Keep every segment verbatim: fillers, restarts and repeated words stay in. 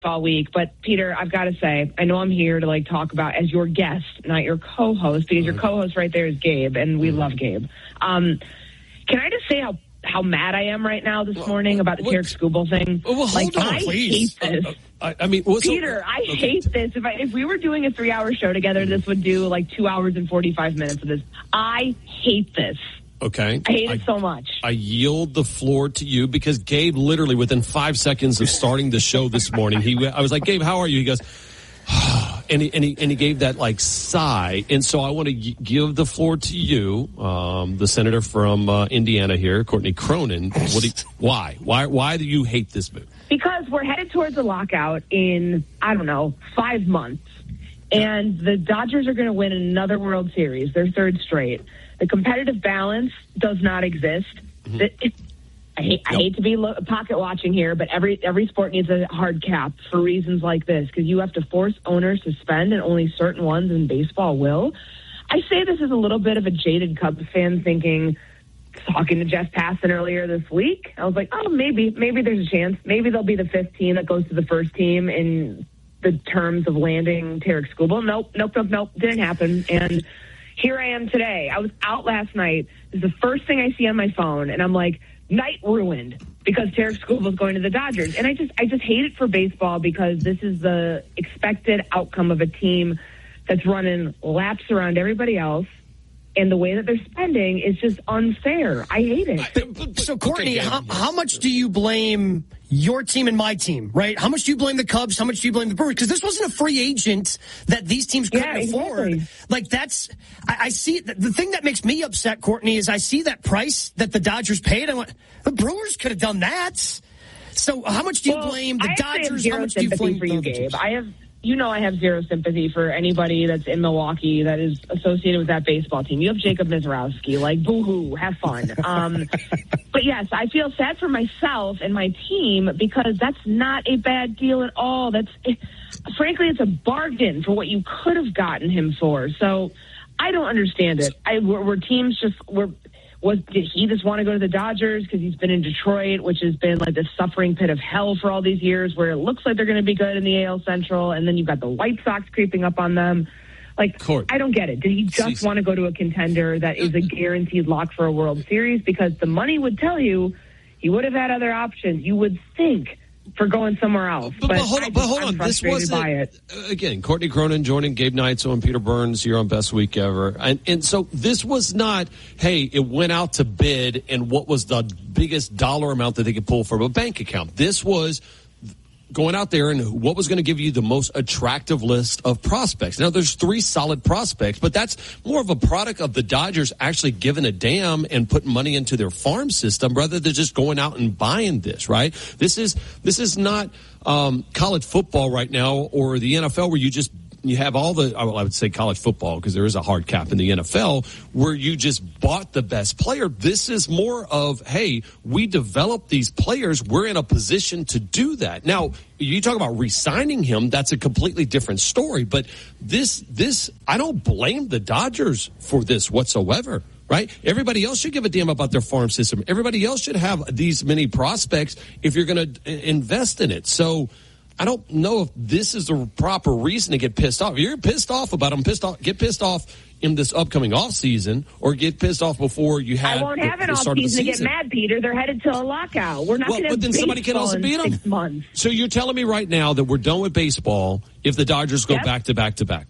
all week, but Peter, I've got to say, I know I'm here to like talk about as your guest, not your co-host, because your co-host right there is Gabe, and we love Gabe. Um, can I just say how how mad I am right now this morning about the Tarik Skubal thing? Well, hold like, on, I please. hate this. Uh, I, I mean, well, so, Peter, I okay. hate this. If I, if we were doing a three-hour show together, this would do like two hours and forty-five minutes of this. I hate this. Okay. I hate it I, so much. I yield the floor to you because Gabe, literally within five seconds of starting the show this morning, he I was like, Gabe, how are you? He goes, and he, and he, and he gave that like sigh. And so I want to y- give the floor to you, um, the senator from uh, Indiana here, Courtney Cronin. What do you, why? Why? Why do you hate this move? Because we're headed towards a lockout in, I don't know, five months. And the Dodgers are going to win another World Series, their third straight. The competitive balance does not exist. Mm-hmm. It, it, I, hate, I hate to be lo- pocket watching here, but every every sport needs a hard cap for reasons like this, because you have to force owners to spend, and only certain ones in baseball will. I say this is a little bit of a jaded Cubs fan thinking, talking to Jeff Passan earlier this week. I was like, oh, maybe, maybe there's a chance. Maybe they'll be the fifth team that goes to the first team in the terms of landing Tarik Skubal. Nope, nope, nope, nope, didn't happen. And here I am today. I was out last night. This is the first thing I see on my phone, and I'm like, night ruined because Tarik Skubal is going to the Dodgers. And I just I just hate it for baseball because this is the expected outcome of a team that's running laps around everybody else, and the way that they're spending is just unfair. I hate it. But, but, so, Courtney, okay, how, how much do you blame your team and my team, right? How much do you blame the Cubs? How much do you blame the Brewers? Because this wasn't a free agent that these teams couldn't yeah, afford. Exactly. Like, that's, I, I see, the thing that makes me upset, Courtney, is I see that price that the Dodgers paid. I went, the Brewers could have done that. So, how much do you well, blame the I Dodgers? Have how much do you blame for you, Gabe? I have. You know I have zero sympathy for anybody that's in Milwaukee that is associated with that baseball team. You have Jacob Mizrowski, like, boo-hoo, have fun. Um, but, yes, I feel sad for myself and my team because that's not a bad deal at all. That's it, frankly, it's a bargain for what you could have gotten him for. So I don't understand it. I, we're, we're teams just we're, – Was did he just want to go to the Dodgers because he's been in Detroit, which has been like the suffering pit of hell for all these years, where it looks like they're going to be good in the A L Central, and then you've got the White Sox creeping up on them. Like, Court. I don't get it. Did he just See, want to go to a contender that is a guaranteed lock for a World Series? Because the money would tell you he would have had other options. You would think for going somewhere else. But, but, but hold on, but hold on. This wasn't, it. again, Courtney Cronin joining Gabe Neitzel and Peter Burns here on Best Week Ever. And, and so this was not, hey, it went out to bid and what was the biggest dollar amount that they could pull from a bank account. This was going out there and what was going to give you the most attractive list of prospects. Now, there's three solid prospects, but that's more of a product of the Dodgers actually giving a damn and putting money into their farm system rather than just going out and buying this, right? This is this is not um, college football right now or the N F L where you just you have all the, I would say college football because there is a hard cap in the N F L where you just bought the best player. This is more of, hey, we developed these players. We're in a position to do that. Now, you talk about re-signing him. That's a completely different story. But this, this, I don't blame the Dodgers for this whatsoever. Right? Everybody else should give a damn about their farm system. Everybody else should have these many prospects if you're going to invest in it. So, I don't know if this is the proper reason to get pissed off. If you're pissed off about them, pissed off, get pissed off in this upcoming off season, or get pissed off before you have. I won't the, have an the off start season, of the to get mad, Peter. They're headed to a lockout. We're not well, going to. But then somebody can also beat them. Six months. So you're telling me right now that we're done with baseball if the Dodgers go yep. back to back to back.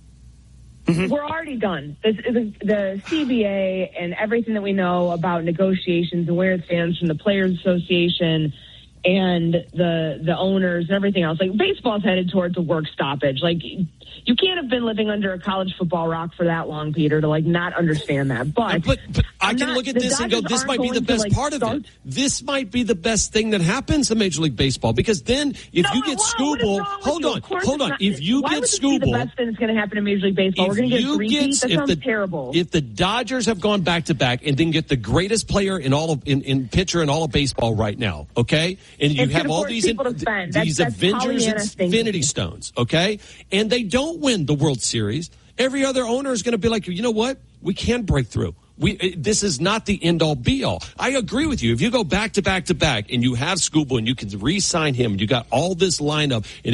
Mm-hmm. We're already done. The, the, the C B A and everything that we know about negotiations and where it stands from the Players Association and the the owners and everything else. Like, baseball's headed towards a work stoppage. Like, you can't have been living under a college football rock for that long, Peter, to, like, not understand that. But, but, but I can not, look at this and go, this might be the best to, like, part start... of it. This might be the best thing that happens in Major League Baseball, because then if no, you get Skubal, hold on, hold on. Not, if you why get would Skubal, be the best thing that's going to happen in Major League Baseball? We're going to get a repeat? That sounds the, terrible. If the Dodgers have gone back to back and then get the greatest player in all of in, in pitcher in all of baseball right now, okay, and you it's have all these in, these that's, that's Avengers Infinity Stones, okay, and they don't win the World Series, every other owner is going to be like, you know what? We can break through. We this is not the end all be all. I agree with you. If you go back to back to back and you have Skubal and you can re-sign him, and you got all this lineup and